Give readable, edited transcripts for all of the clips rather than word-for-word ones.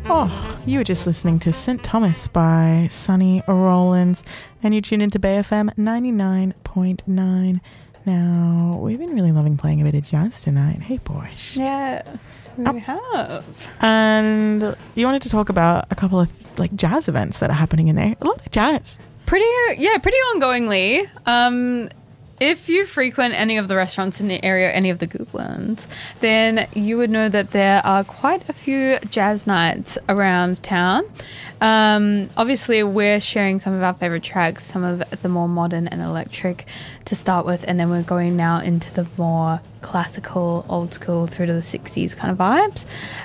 Oh, you were just listening to St. Thomas by Sonny Rollins, and you tuned into Bay FM 99.9. Now, we've been really loving playing a bit of jazz tonight. Hey, boys. Yeah, we have. And you wanted to talk about a couple of like jazz events that are happening in there. A lot of jazz. Pretty ongoingly. If you frequent any of the restaurants in the area, any of the good ones, then you would know that there are quite a few jazz nights around town. Obviously, we're sharing some of our favorite tracks, some of the more modern and electric to start with, and then we're going now into the more classical, old school, through to the 60s kind of vibes.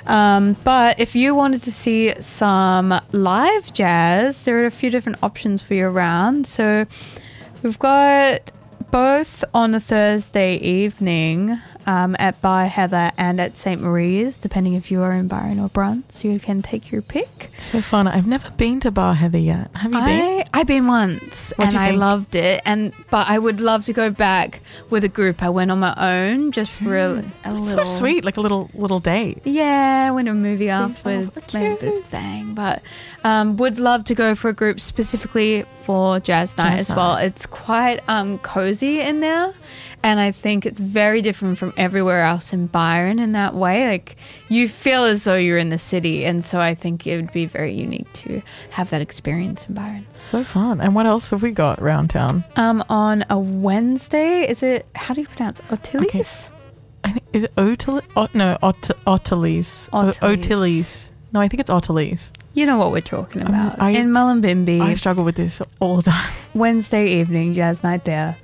But if you wanted to see some live jazz, there are a few different options for you around. So we've got both on a Thursday evening at Bar Heather and at St. Marie's, depending if you are in Byron or Bruns. You can take your pick. So fun. I've never been to Bar Heather yet. Have you been? I've been once and I loved it. But I would love to go back with a group. I went on my own just for a little. So sweet, like a little date. Yeah, I went to a movie afterwards, made a bit of thing. But would love to go for a group specifically for jazz night as well. It's quite cozy in there, and I think it's very different from everywhere else in Byron in that way. Like, you feel as though you're in the city, and so I think it would be very unique to have that experience in Byron. So fun. And what else have we got around town? On a Wednesday, how do you pronounce it? Otilles? Okay. I think, is it Otilles? Otilles. Otilles. No, I think it's Otilles. You know what we're talking about. In Mullumbimby. I struggle with this all the time. Wednesday evening, jazz night there.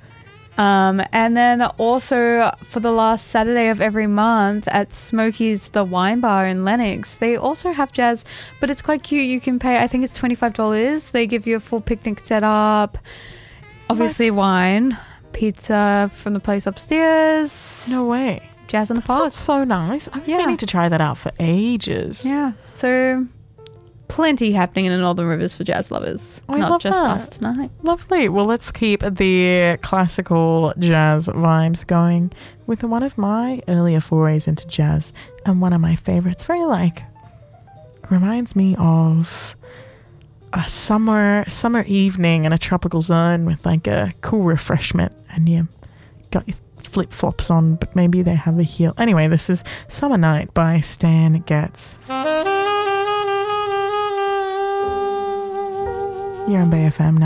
And then also for the last Saturday of every month at Smokey's The Wine Bar in Lennox, they also have jazz, but it's quite cute. You can pay, I think it's $25. They give you a full picnic setup, obviously wine, pizza from the place upstairs. No way. Jazz in the park. That's so nice. I've been meaning to try that out for ages. Yeah. So plenty happening in the Northern Rivers for jazz lovers. Not just us tonight. Lovely. Well, let's keep the classical jazz vibes going with one of my earlier forays into jazz and one of my favorites. Reminds me of a summer evening in a tropical zone with like a cool refreshment, and you got your flip-flops on, but maybe they have a heel. Anyway, this is Summer Night by Stan Getz. You're on Bay FM